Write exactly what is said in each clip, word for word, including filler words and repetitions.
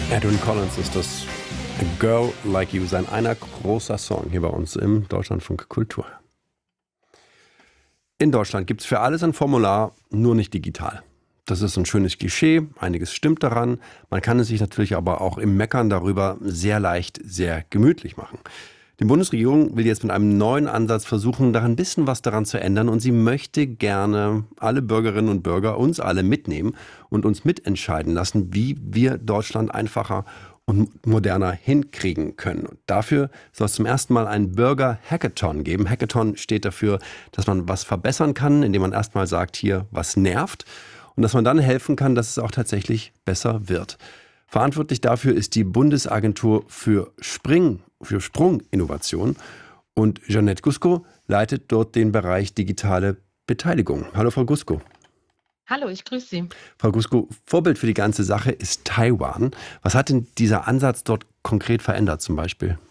Edwyn Collins ist das. A Girl Like You, sein einer großer Song hier bei uns im Deutschlandfunk Kultur. In Deutschland gibt es für alles ein Formular, nur nicht digital. Das ist ein schönes Klischee, einiges stimmt daran. Man kann es sich natürlich aber auch im Meckern darüber sehr leicht, sehr gemütlich machen. Die Bundesregierung will jetzt mit einem neuen Ansatz versuchen, daran ein bisschen was daran zu ändern. Und sie möchte gerne alle Bürgerinnen und Bürger, uns alle mitnehmen und uns mitentscheiden lassen, wie wir Deutschland einfacher und moderner hinkriegen können. Und dafür soll es zum ersten Mal einen Bürger-Hackathon geben. Hackathon steht dafür, dass man was verbessern kann, indem man erstmal sagt, hier, was nervt. Und dass man dann helfen kann, dass es auch tatsächlich besser wird. Verantwortlich dafür ist die Bundesagentur für Spring, für Sprunginnovation. Und Jeanette Gusko leitet dort den Bereich digitale Beteiligung. Hallo, Frau Gusko. Hallo, ich grüße Sie. Frau Gusko, Vorbild für die ganze Sache ist Taiwan. Was hat denn dieser Ansatz dort konkret verändert zum Beispiel?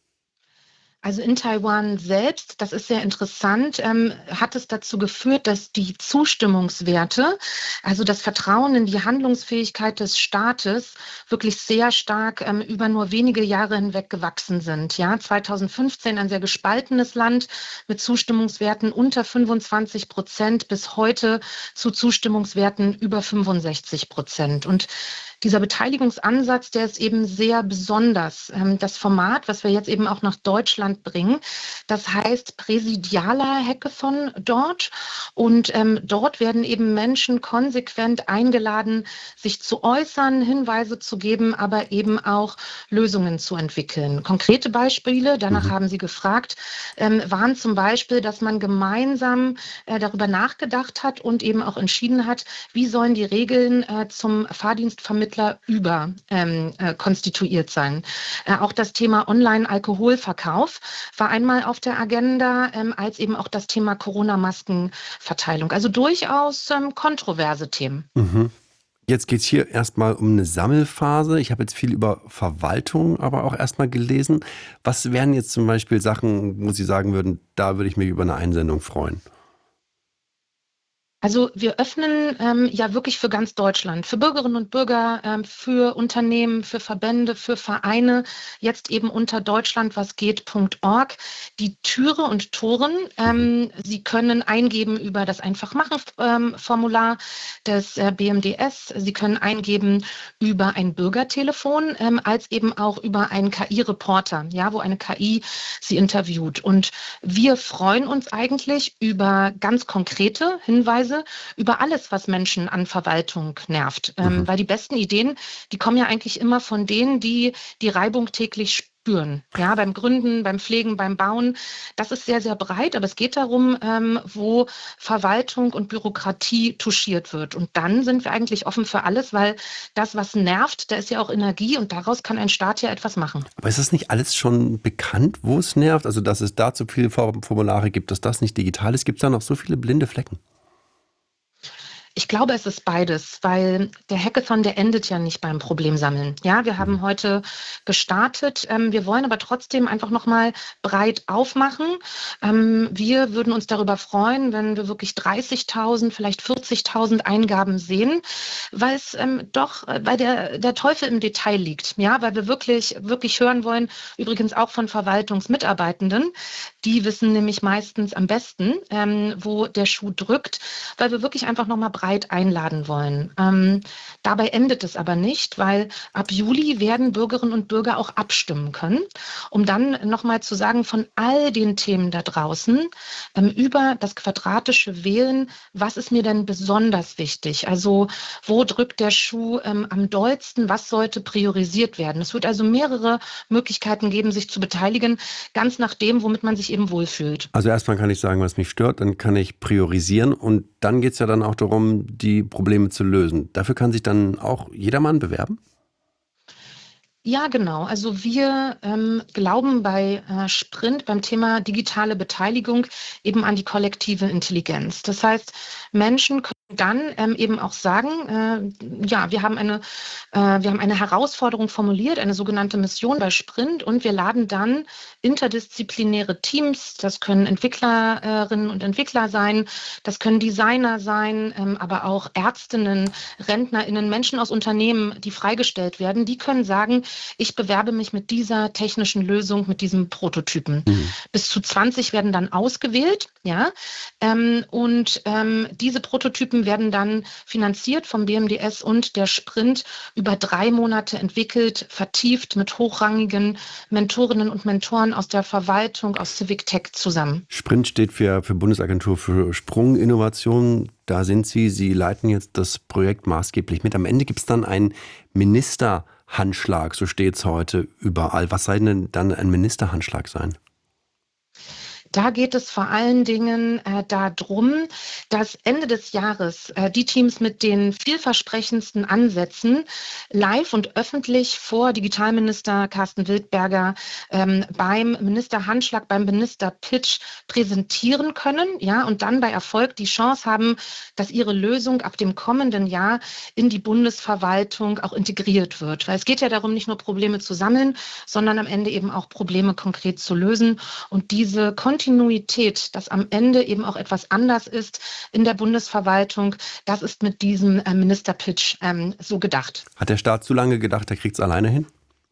Also in Taiwan selbst, das ist sehr interessant, ähm, hat es dazu geführt, dass die Zustimmungswerte, also das Vertrauen in die Handlungsfähigkeit des Staates, wirklich sehr stark ähm, über nur wenige Jahre hinweg gewachsen sind. Ja, zweitausendfünfzehn ein sehr gespaltenes Land mit Zustimmungswerten unter fünfundzwanzig Prozent bis heute zu Zustimmungswerten über fünfundsechzig Prozent. Und dieser Beteiligungsansatz, der ist eben sehr besonders. Das Format, was wir jetzt eben auch nach Deutschland bringen, das heißt präsidialer Hackathon dort. Und ähm, dort werden eben Menschen konsequent eingeladen, sich zu äußern, Hinweise zu geben, aber eben auch Lösungen zu entwickeln. Konkrete Beispiele, danach Mhm. haben Sie gefragt, ähm, waren zum Beispiel, dass man gemeinsam äh, darüber nachgedacht hat und eben auch entschieden hat, wie sollen die Regeln äh, zum Fahrdienstvermittler über ähm, äh, konstituiert sein. Äh, auch das Thema Online-Alkoholverkauf war einmal auf der Agenda, ähm, als eben auch das Thema Corona-Maskenverteilung. Also durchaus ähm, kontroverse Themen. Mhm. Jetzt geht es hier erstmal um eine Sammelphase. Ich habe jetzt viel über Verwaltung aber auch erstmal gelesen. Was wären jetzt zum Beispiel Sachen, wo Sie sagen würden, da würde ich mich über eine Einsendung freuen? Also wir öffnen ähm, ja wirklich für ganz Deutschland, für Bürgerinnen und Bürger, ähm, für Unternehmen, für Verbände, für Vereine, jetzt eben unter deutschlandwasgeht Punkt org die Türe und Toren. Mhm. Ähm, Sie können eingeben über das Einfachmachen-Formular des äh, B M D S. Sie können eingeben über ein Bürgertelefon, ähm, als eben auch über einen K I-Reporter, ja, wo eine K I Sie interviewt. Und wir freuen uns eigentlich über ganz konkrete Hinweise, über alles, was Menschen an Verwaltung nervt. Mhm. Ähm, weil die besten Ideen, die kommen ja eigentlich immer von denen, die die Reibung täglich spüren. Ja, beim Gründen, beim Pflegen, beim Bauen. Das ist sehr, sehr breit, aber es geht darum, ähm, wo Verwaltung und Bürokratie touchiert wird. Und dann sind wir eigentlich offen für alles, weil das, was nervt, da ist ja auch Energie und daraus kann ein Staat ja etwas machen. Aber ist das nicht alles schon bekannt, wo es nervt? Also, dass es da zu viele Form- Formulare gibt, dass das nicht digital ist? Gibt es da noch so viele blinde Flecken? Ich glaube, es ist beides, weil der Hackathon, der endet ja nicht beim Problemsammeln. Ja, wir haben Mhm. heute gestartet. Ähm, wir wollen aber trotzdem einfach nochmal breit aufmachen. Ähm, wir würden uns darüber freuen, wenn wir wirklich dreißigtausend, vielleicht vierzigtausend Eingaben sehen, weil es ähm, doch, äh, weil der, der Teufel im Detail liegt. Ja, weil wir wirklich, wirklich hören wollen, übrigens auch von Verwaltungsmitarbeitenden. Die wissen nämlich meistens am besten, ähm, wo der Schuh drückt, weil wir wirklich einfach nochmal breit einladen wollen. Ähm, dabei endet es aber nicht, weil ab Juli werden Bürgerinnen und Bürger auch abstimmen können, um dann nochmal zu sagen, von all den Themen da draußen ähm, über das quadratische Wählen, was ist mir denn besonders wichtig? Also wo drückt der Schuh ähm, am dollsten? Was sollte priorisiert werden? Es wird also mehrere Möglichkeiten geben, sich zu beteiligen, ganz nach dem, womit man sich eben wohlfühlt. Also erstmal kann ich sagen, was mich stört, dann kann ich priorisieren und dann geht es ja dann auch darum, die Probleme zu lösen. Dafür kann sich dann auch jedermann bewerben? Ja, genau. Also wir ähm, glauben bei äh, Sprint beim Thema digitale Beteiligung eben an die kollektive Intelligenz. Das heißt, Menschen können dann ähm, eben auch sagen, äh, ja, wir haben eine, äh, wir haben eine Herausforderung formuliert, eine sogenannte Mission bei Sprint, und wir laden dann interdisziplinäre Teams, das können Entwicklerinnen und Entwickler sein, das können Designer sein, ähm, aber auch Ärztinnen, RentnerInnen, Menschen aus Unternehmen, die freigestellt werden, die können sagen, ich bewerbe mich mit dieser technischen Lösung, mit diesem Prototypen. Mhm. Bis zu zwanzig werden dann ausgewählt, ja. Ähm, und ähm, diese Prototypen werden dann finanziert vom B M D S und der Sprint über drei Monate entwickelt, vertieft mit hochrangigen Mentorinnen und Mentoren aus der Verwaltung, aus Civic Tech zusammen. Sprint steht für, für Bundesagentur für Sprunginnovation. Da sind Sie, Sie leiten jetzt das Projekt maßgeblich mit. Am Ende gibt es dann einen Ministerhandschlag, so steht es heute überall. Was soll denn dann ein Ministerhandschlag sein? Da geht es vor allen Dingen äh, darum, dass Ende des Jahres äh, die Teams mit den vielversprechendsten Ansätzen live und öffentlich vor Digitalminister Carsten Wildberger ähm, beim Ministerhandschlag, beim Ministerpitch präsentieren können, ja, und dann bei Erfolg die Chance haben, dass ihre Lösung ab dem kommenden Jahr in die Bundesverwaltung auch integriert wird. Weil es geht ja darum, nicht nur Probleme zu sammeln, sondern am Ende eben auch Probleme konkret zu lösen. Und diese Kontinuität, dass am Ende eben auch etwas anders ist in der Bundesverwaltung, das ist mit diesem äh, Ministerpitch ähm, so gedacht. Hat der Staat zu lange gedacht, er kriegt es alleine hin?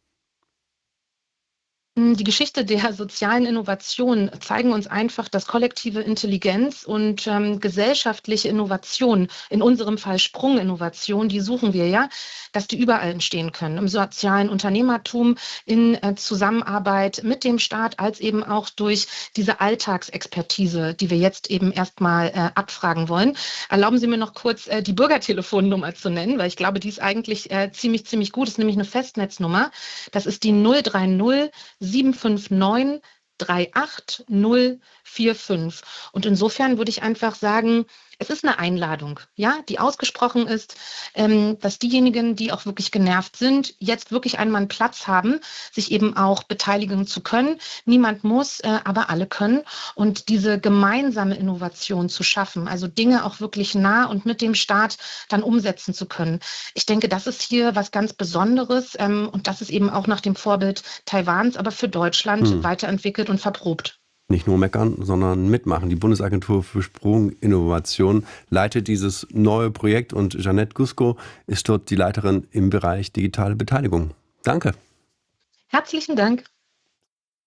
Die Geschichte der sozialen Innovation zeigen uns einfach, dass kollektive Intelligenz und ähm, gesellschaftliche Innovation, in unserem Fall Sprunginnovation, die suchen wir ja, dass die überall entstehen können. Im sozialen Unternehmertum, in äh, Zusammenarbeit mit dem Staat, als eben auch durch diese Alltagsexpertise, die wir jetzt eben erstmal äh, abfragen wollen. Erlauben Sie mir noch kurz äh, die Bürgertelefonnummer zu nennen, weil ich glaube, die ist eigentlich äh, ziemlich, ziemlich gut. Das ist nämlich eine Festnetznummer. Das ist die null drei null sieben fünf neun drei acht null vier fünf. Und insofern würde ich einfach sagen, es ist eine Einladung, ja, die ausgesprochen ist, ähm, dass diejenigen, die auch wirklich genervt sind, jetzt wirklich einmal einen Platz haben, sich eben auch beteiligen zu können. Niemand muss, äh, aber alle können. Und diese gemeinsame Innovation zu schaffen, also Dinge auch wirklich nah und mit dem Staat dann umsetzen zu können. Ich denke, das ist hier was ganz Besonderes, ähm, und das ist eben auch nach dem Vorbild Taiwans, aber für Deutschland Hm. weiterentwickelt und verprobt. Nicht nur meckern, sondern mitmachen. Die Bundesagentur für Sprunginnovation leitet dieses neue Projekt und Jeanette Gusko ist dort die Leiterin im Bereich digitale Beteiligung. Danke. Herzlichen Dank.